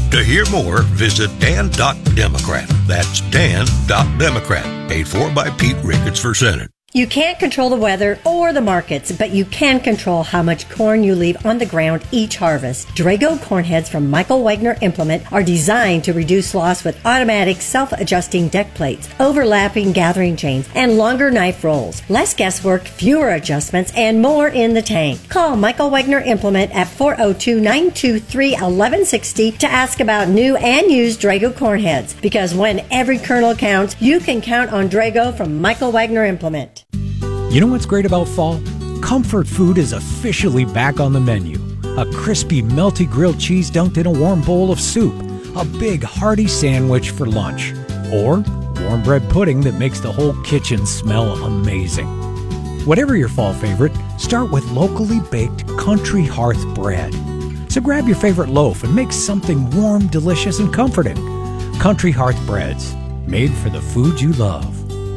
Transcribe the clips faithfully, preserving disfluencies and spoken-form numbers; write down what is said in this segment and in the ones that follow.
To hear more, visit dan dot democrat. That's dan dot democrat. Paid for by Pete Ricketts for Senate. You can't control the weather or the markets, but you can control how much corn you leave on the ground each harvest. Drago corn heads from Michael Wagner Implement are designed to reduce loss with automatic self-adjusting deck plates, overlapping gathering chains, and longer knife rolls. Less guesswork, fewer adjustments, and more in the tank. Call Michael Wagner Implement at four oh two, nine two three, one one six oh to ask about new and used Drago corn heads. Because when every kernel counts, you can count on Drago from Michael Wagner Implement. You know what's great about fall? Comfort food is officially back on the menu. A crispy, melty grilled cheese dunked in a warm bowl of soup. A big, hearty sandwich for lunch. Or warm bread pudding that makes the whole kitchen smell amazing. Whatever your fall favorite, start with locally baked Country Hearth bread. So grab your favorite loaf and make something warm, delicious, and comforting. Country Hearth breads, made for the food you love.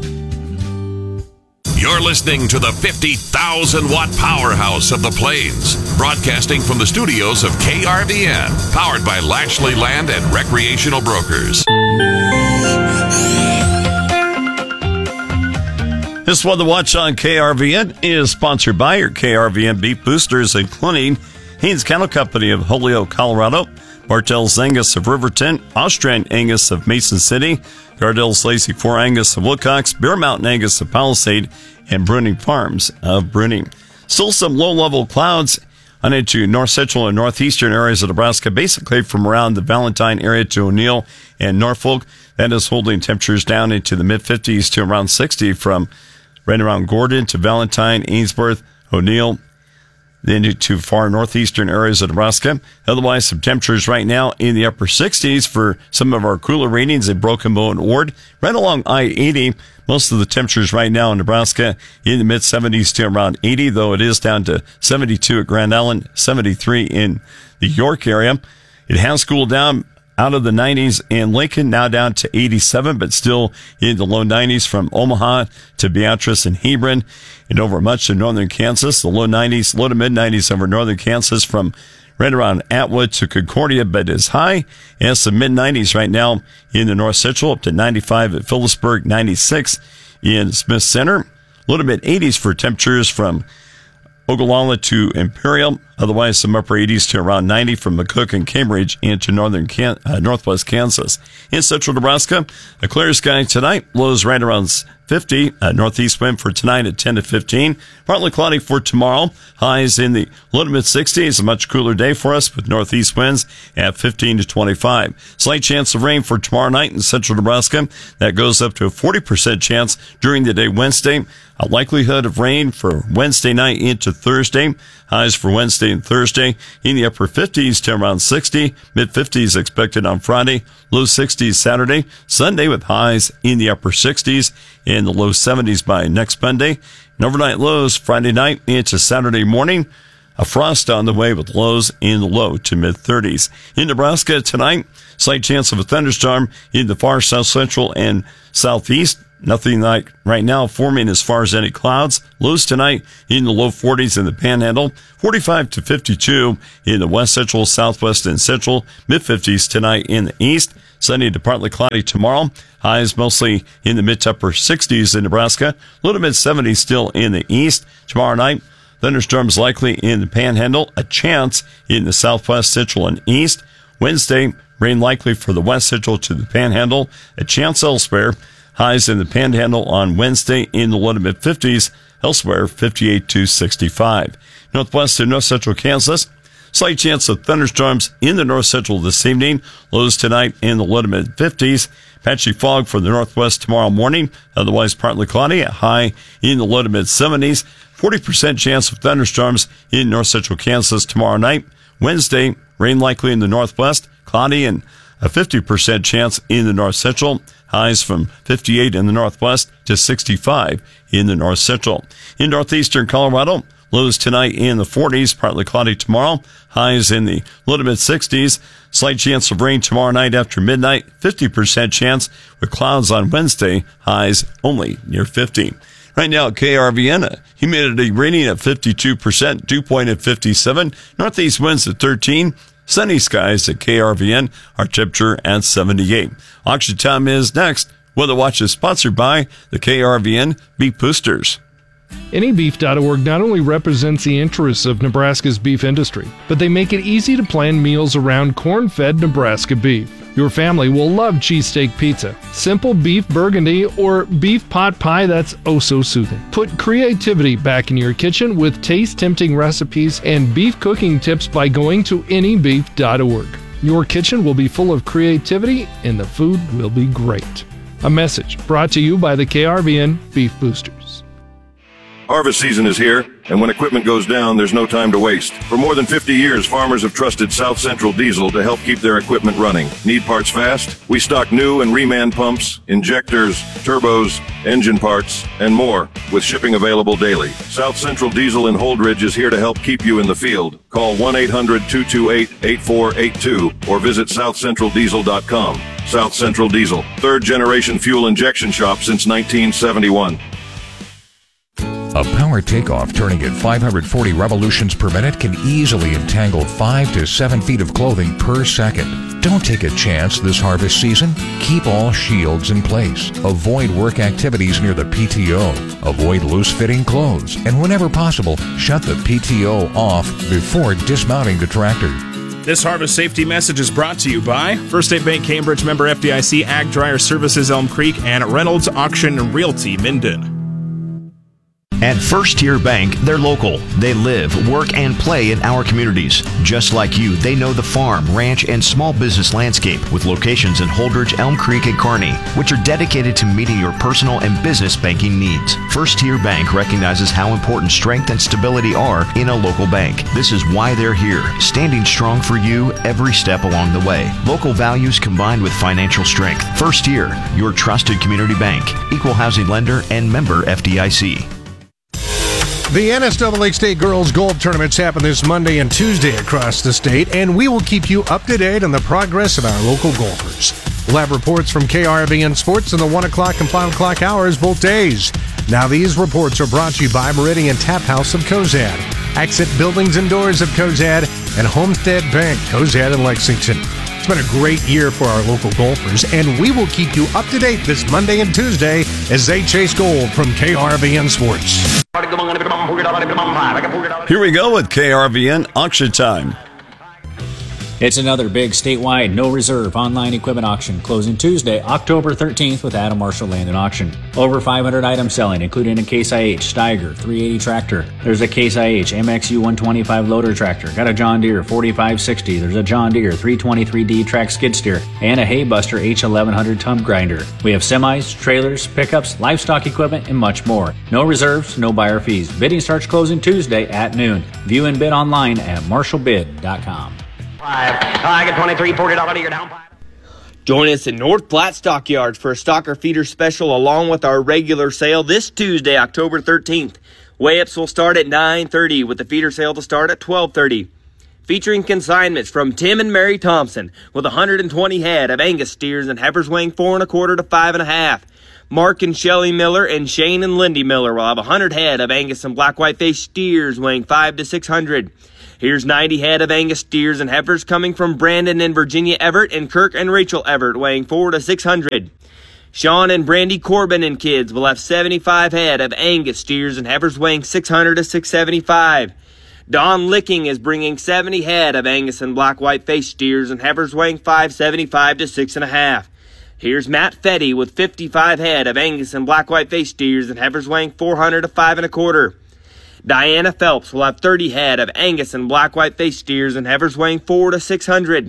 You're listening to the fifty thousand watt powerhouse of the Plains, broadcasting from the studios of K R V N, powered by Lashley Land and Recreational Brokers. This one to watch on K R V N is sponsored by your K R V N beef boosters, including Haynes Cattle Company of Holyoke, Colorado, Bartell's Angus of Riverton, Austrian Angus of Mason City, Gardell's Lazy four Angus of Wilcox, Bear Mountain Angus of Palisade, and Bruning Farms of Bruning. Still some low-level clouds on into north central and northeastern areas of Nebraska, basically from around the Valentine area to O'Neill and Norfolk. That is holding temperatures down into the mid-fifties to around sixty from right around Gordon to Valentine, Ainsworth, O'Neill, then to far northeastern areas of Nebraska. Otherwise, some temperatures right now in the upper sixties for some of our cooler readings in Broken Bow and Ord. Right along I eighty, most of the temperatures right now in Nebraska in the mid-seventies to around eighty, though it is down to seventy-two at Grand Island, seventy-three in the York area. It has cooled down out of the nineties in Lincoln, now down to eighty-seven, but still in the low nineties from Omaha to Beatrice and Hebron, and over much of northern Kansas. The low nineties, low to mid nineties over northern Kansas from right around Atwood to Concordia, but as high as the mid nineties right now in the north central, up to ninety-five at Phillipsburg, ninety-six in Smith Center. Low to mid eighties for temperatures from Ogallala to Imperial, otherwise some upper eighties to around ninety from McCook and Cambridge into northern Can- uh, northwest Kansas. In central Nebraska, a clear sky tonight, lows right around fifty, uh, northeast wind for tonight at ten to fifteen. Partly cloudy for tomorrow, highs in the low to mid sixties, a much cooler day for us with northeast winds at fifteen to twenty-five. Slight chance of rain for tomorrow night in central Nebraska. That goes up to a forty percent chance during the day Wednesday. A likelihood of rain for Wednesday night into Thursday. Highs for Wednesday and Thursday in the upper fifties to around sixty. Mid-fifties expected on Friday. Low sixties Saturday. Sunday with highs in the upper sixties and the low seventies by next Monday. And overnight lows Friday night into Saturday morning. A frost on the way with lows in the low to mid-thirties. In Nebraska tonight, slight chance of a thunderstorm in the far south central and southeast. Nothing like right now forming as far as any clouds. Lows tonight in the low forties in the Panhandle. forty-five to fifty-two in the west central, southwest, and central. Mid-fifties tonight in the east. Sunny to partly cloudy tomorrow. Highs mostly in the mid to upper sixties in Nebraska. Low to mid-seventies still in the east. Tomorrow night, thunderstorms likely in the Panhandle. A chance in the southwest, central, and east. Wednesday, rain likely for the west central to the Panhandle. A chance elsewhere. Highs in the Panhandle on Wednesday in the low to mid-fifties. Elsewhere, fifty-eight to sixty-five. Northwest and north central Kansas. Slight chance of thunderstorms in the north central this evening. Lows tonight in the low to mid-fifties. Patchy fog for the northwest tomorrow morning. Otherwise partly cloudy. A high in the low to mid-seventies. forty percent chance of thunderstorms in north central Kansas tomorrow night. Wednesday, rain likely in the northwest. Cloudy and a fifty percent chance in the north central. Highs from fifty-eight in the northwest to sixty-five in the north central. In northeastern Colorado, lows tonight in the forties, partly cloudy tomorrow. Highs in the low to mid-sixties. Slight chance of rain tomorrow night after midnight. fifty percent chance with clouds on Wednesday. Highs only near fifty. Right now at K R V N, humidity reading at fifty-two percent, dew point at fifty-seven, northeast winds at thirteen, Sunny skies at K R V N, our temperature at seventy-eight. Auction time is next. Weather Watch is sponsored by the K R V N Beef Boosters. Any Beef dot org not only represents the interests of Nebraska's beef industry, but they make it easy to plan meals around corn-fed Nebraska beef. Your family will love cheesesteak pizza, simple beef burgundy, or beef pot pie that's oh so soothing. Put creativity back in your kitchen with taste-tempting recipes and beef cooking tips by going to any beef dot org. Your kitchen will be full of creativity and the food will be great. A message brought to you by the K R V N Beef Boosters. Harvest season is here, and when equipment goes down, there's no time to waste. For more than fifty years, farmers have trusted South Central Diesel to help keep their equipment running. Need parts fast? We stock new and reman pumps, injectors, turbos, engine parts, and more, with shipping available daily. South Central Diesel in Holdridge is here to help keep you in the field. Call one eight hundred two two eight eight four eight two or visit south central diesel dot com. South Central Diesel, third generation fuel injection shop since nineteen seventy-one. A power takeoff turning at five hundred forty revolutions per minute can easily entangle five to seven feet of clothing per second. Don't take a chance this harvest season. Keep all shields in place. Avoid work activities near the P T O. Avoid loose-fitting clothes. And whenever possible, shut the P T O off before dismounting the tractor. This harvest safety message is brought to you by First State Bank Cambridge, member F D I C, Ag Dryer Services Elm Creek, and Reynolds Auction and Realty Minden. At First Tier Bank, they're local. They live, work, and play in our communities. Just like you, they know the farm, ranch, and small business landscape with locations in Holdridge, Elm Creek, and Kearney, which are dedicated to meeting your personal and business banking needs. First Tier Bank recognizes how important strength and stability are in a local bank. This is why they're here, standing strong for you every step along the way. Local values combined with financial strength. First Tier, your trusted community bank, equal housing lender, and member F D I C. The N S A A State Girls Golf Tournaments happen this Monday and Tuesday across the state, and we will keep you up to date on the progress of our local golfers. We'll have reports from K R V N Sports in the one o'clock and five o'clock hours both days. Now these reports are brought to you by Meridian Tap House of Cozad, Exit Buildings and Doors of Cozad, and Homestead Bank, Cozad and Lexington. It's been a great year for our local golfers, and we will keep you up to date this Monday and Tuesday as they chase gold from K R V N Sports. Here we go with K R V N Auction Time. It's another big statewide no reserve online equipment auction closing Tuesday, October thirteenth with Adam Marshall Land and Auction. Over five hundred items selling, including a Case I H Steiger three eighty tractor. There's a Case I H M X U one twenty-five loader tractor. Got a John Deere forty-five sixty. There's a John Deere three twenty-three D track skid steer and a Haybuster H eleven hundred tub grinder. We have semis, trailers, pickups, livestock equipment, and much more. No reserves, no buyer fees. Bidding starts closing Tuesday at noon. View and bid online at marshall bid dot com. I get twenty-three, forty dollars you're down. Join us in North Platte Stockyards for a stocker feeder special along with our regular sale this Tuesday, October thirteenth. Weigh-ups will start at nine thirty with the feeder sale to start at twelve thirty. Featuring consignments from Tim and Mary Thompson with one hundred twenty head of Angus steers and heifers weighing four and a quarter to five and a half. Mark and Shelley Miller and Shane and Lindy Miller will have one hundred head of Angus and black white face steers weighing five to six hundred. Here's ninety head of Angus steers and heifers coming from Brandon and Virginia Everett and Kirk and Rachel Everett weighing four to six hundred. Sean and Brandy Corbin and kids will have seventy-five head of Angus steers and heifers weighing six hundred to six seventy-five. Don Licking is bringing seventy head of Angus and black white face steers and heifers weighing five seventy-five to six and a half. Here's Matt Fetty with fifty-five head of Angus and black white face steers and heifers weighing four hundred to five and a quarter. Diana Phelps will have thirty head of Angus and black white face steers and heifers weighing four to six hundred.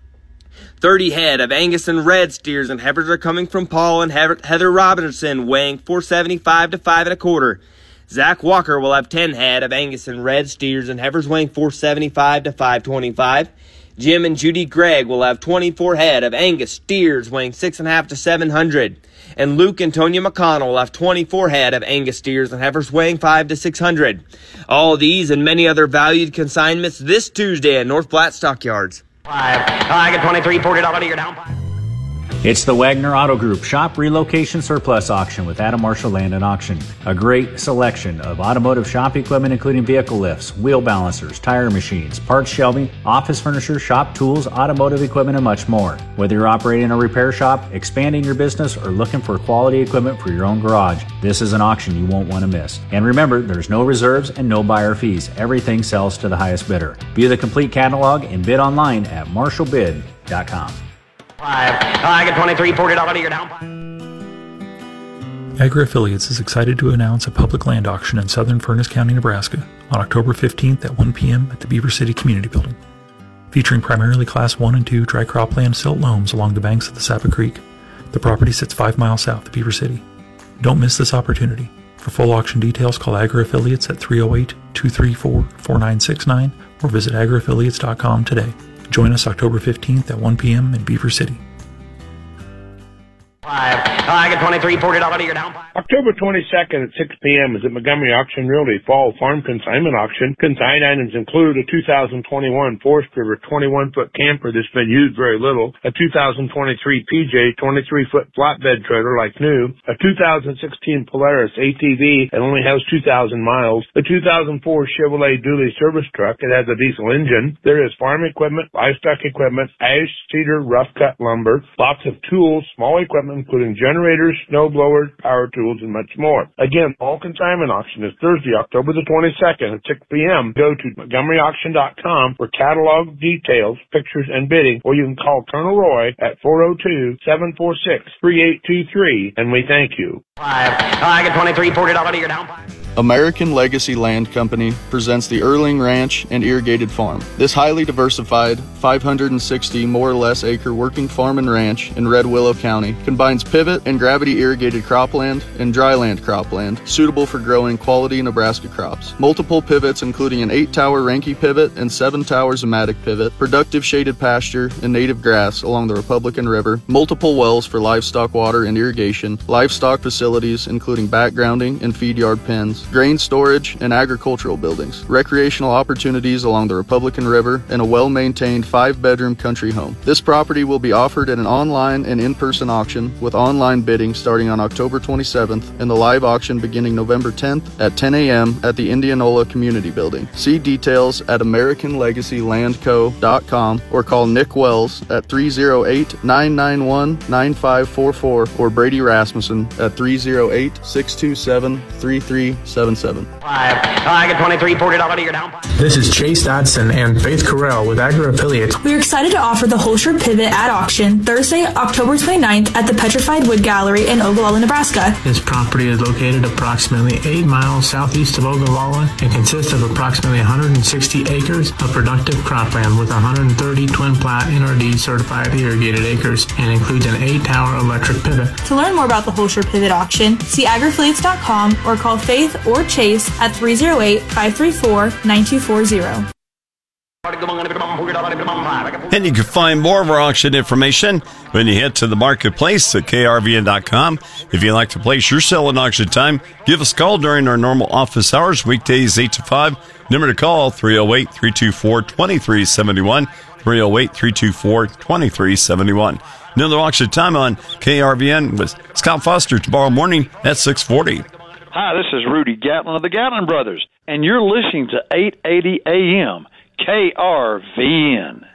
thirty head of Angus and red steers and heifers are coming from Paul and Heather Robinson weighing four seventy-five to five and a quarter. Zach Walker will have ten head of Angus and red steers and heifers weighing four seventy-five to five twenty-five. Jim and Judy Gregg will have twenty-four head of Angus steers weighing six and a half to seven hundred. And Luke and Tonya McConnell will have twenty-four head of Angus steers and heifers weighing five to six hundred. All these and many other valued consignments this Tuesday at North Platte Stockyards. Five. I get twenty-three, forty dollars you're down five. It's the Wagner Auto Group Shop Relocation Surplus Auction with Adam Marshall Land and Auction. A great selection of automotive shop equipment, including vehicle lifts, wheel balancers, tire machines, parts shelving, office furniture, shop tools, automotive equipment, and much more. Whether you're operating a repair shop, expanding your business, or looking for quality equipment for your own garage, this is an auction you won't want to miss. And remember, there's no reserves and no buyer fees. Everything sells to the highest bidder. View the complete catalog and bid online at marshall bid dot com. Five. I get twenty-three, forty dollars to your down. Agri-Affiliates is excited to announce a public land auction in southern Furness County, Nebraska on October fifteenth at one p.m. at the Beaver City Community Building. Featuring primarily Class one and two dry cropland silt loams along the banks of the Sapa Creek, the property sits five miles south of Beaver City. Don't miss this opportunity. For full auction details, call Agri-Affiliates at three oh eight, two three four, four nine six nine or visit agri affiliates dot com today. Join us October fifteenth at one p.m. in Beaver City. Five. I get twenty-three, forty dollars to your down. October twenty-second at six p.m. is at Montgomery Auction Realty Fall Farm Consignment Auction. Consigned items include a two thousand twenty-one Forest River twenty-one foot camper that's been used very little, a two thousand twenty-three P J twenty-three foot flatbed trailer like new, a two thousand sixteen Polaris A T V that only has two thousand miles, a two thousand four Chevrolet Dually service truck that has a diesel engine. There is farm equipment, livestock equipment, ash, cedar, rough cut lumber, lots of tools, small equipment including generators, snow blowers, power tools, and much more. Again, fall consignment auction is Thursday, October the twenty-second at six p.m. Go to montgomery auction dot com for catalog details, pictures, and bidding, or you can call Colonel Roy at four oh two, seven four six, three eight two three, and we thank you. Five. I get twenty-three, forty dollars to your down. American Legacy Land Company presents the Erling Ranch and Irrigated Farm. This highly diversified, five hundred sixty more or less acre working farm and ranch in Red Willow County combines pivot and gravity irrigated cropland and dryland cropland suitable for growing quality Nebraska crops. Multiple pivots including an eight tower Ranke pivot and seven tower Zematic pivot, productive shaded pasture and native grass along the Republican River, multiple wells for livestock water and irrigation, livestock facilities including backgrounding and feed yard pens, grain storage, and agricultural buildings, recreational opportunities along the Republican River, and a well-maintained five-bedroom country home. This property will be offered at an online and in-person auction with online bidding starting on October twenty-seventh and the live auction beginning November tenth at ten a.m. at the Indianola Community Building. See details at american legacy land co dot com or call Nick Wells at three oh eight, nine nine one, nine five four four or Brady Rasmussen at three oh eight, six two seven, three three seven seven. Five. I get twenty-three, forty dollars to your down. This is Chase Dodson and Faith Carell with Agri-Affiliates. We are excited to offer the Holscher Pivot at auction Thursday, October twenty-ninth at the Petrified Wood Gallery in Ogallala, Nebraska. This property is located approximately eight miles southeast of Ogallala and consists of approximately one hundred sixty acres of productive cropland with one hundred thirty twin plat N R D certified irrigated acres and includes an eight tower electric pivot. To learn more about the Holscher Pivot auction, see agri affiliates dot com or call Faith or Chase at three oh eight, five three four, nine two four zero. And you can find more of our auction information when you head to the marketplace at K R V N dot com. If you'd like to place your sale in auction time, give us a call during our normal office hours, weekdays eight to five. Number to call, three oh eight, three two four, two three seven one, three oh eight, three two four, two three seven one. Another auction time on K R V N with Scott Foster tomorrow morning at six forty. Hi, this is Rudy Gatlin of the Gatlin Brothers, and you're listening to eight eighty A M K R V N.